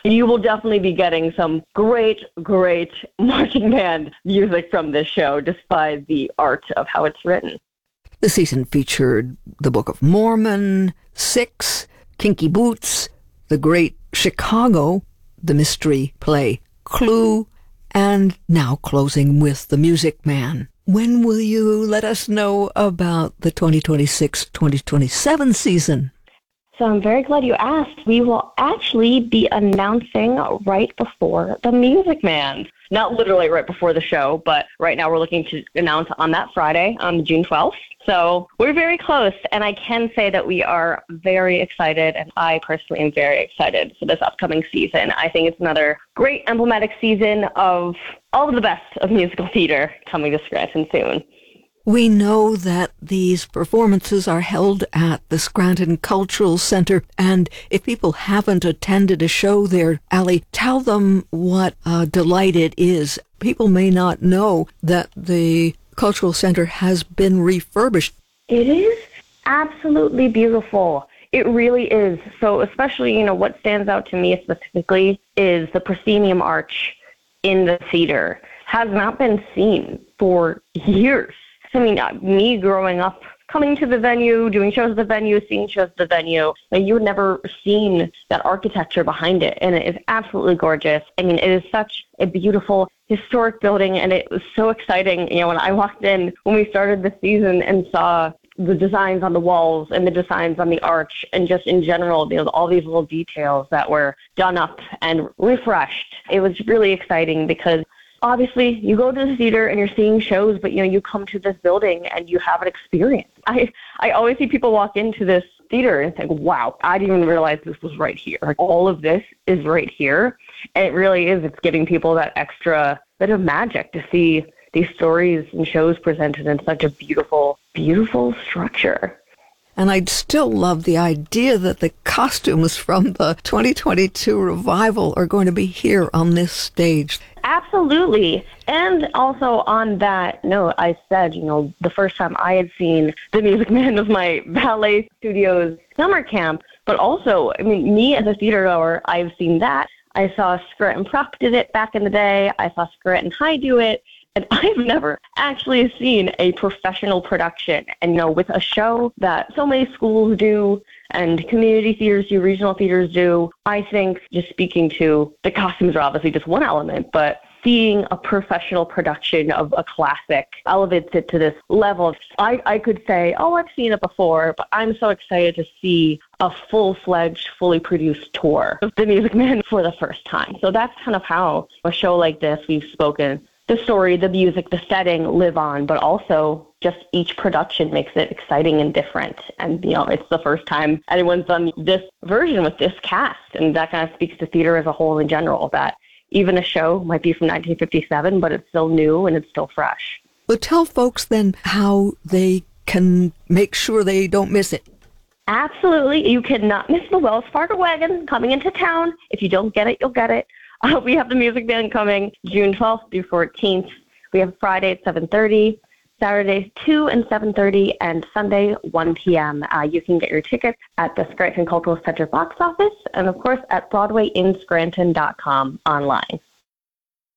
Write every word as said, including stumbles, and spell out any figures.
you will definitely be getting some great, great marching band music from this show, just by the art of how it's written. The season featured the Book of Mormon, Six, Kinky Boots, The Great Chicago, the mystery play Clue, and now closing with The Music Man. When will you let us know about the twenty twenty-six twenty twenty-seven season? So I'm very glad you asked. We will actually be announcing right before The Music Man. Not literally right before the show, but right now we're looking to announce on that Friday, on June twelfth. So we're very close, and I can say that we are very excited, and I personally am very excited for this upcoming season. I think it's another great emblematic season of all of the best of musical theater coming to Scranton soon. We know that these performances are held at the Scranton Cultural Center, and if people haven't attended a show there, Allie, tell them what a delight it is. People may not know that the Cultural Center has been refurbished. It is absolutely beautiful. It really is. So especially, you know, what stands out to me specifically is the proscenium arch in the theater. Has not been seen for years. I mean, me growing up, coming to the venue, doing shows at the venue, seeing shows at the venue, like, you had never seen that architecture behind it, and it is absolutely gorgeous. I mean, it is such a beautiful historic building, and it was so exciting. You know, when I walked in, when we started the season and saw the designs on the walls and the designs on the arch, and just in general, you know, all these little details that were done up and refreshed, it was really exciting because obviously, you go to the theater and you're seeing shows, but, you know, you come to this building and you have an experience. I, I always see people walk into this theater and think, wow, I didn't even realize this was right here. Like, all of this is right here. And it really is. It's giving people that extra bit of magic to see these stories and shows presented in such a beautiful, beautiful structure. And I'd still love the idea that the costumes from the twenty twenty-two revival are going to be here on this stage. Absolutely. And also on that note, I said, you know, the first time I had seen The Music Man was my Ballet Studios summer camp. But also, I mean, me as a theater goer, I've seen that. I saw Scranton Prop did it back in the day. I saw Scranton High do it. And I've never actually seen a professional production. And, you know, with a show that so many schools do and community theaters do, regional theaters do, I think just speaking to the costumes are obviously just one element, but seeing a professional production of a classic elevates it to this level. I, I could say, oh, I've seen it before, but I'm so excited to see a full-fledged, fully produced tour of The Music Man for the first time. So that's kind of how a show like this, we've spoken, the story, the music, the setting live on, but also just each production makes it exciting and different. And, you know, it's the first time anyone's done this version with this cast. And that kind of speaks to theater as a whole in general, that even a show might be from nineteen fifty-seven, but it's still new and it's still fresh. Well, tell folks then how they can make sure they don't miss it. Absolutely. You cannot miss the Wells Fargo wagon coming into town. If you don't get it, you'll get it. Uh, we have The Music Man coming June twelfth through fourteenth. We have Friday at seven thirty, Saturday two and seven thirty, and Sunday one p.m. Uh, you can get your tickets at the Scranton Cultural Center box office and, of course, at broadway in scranton dot com online.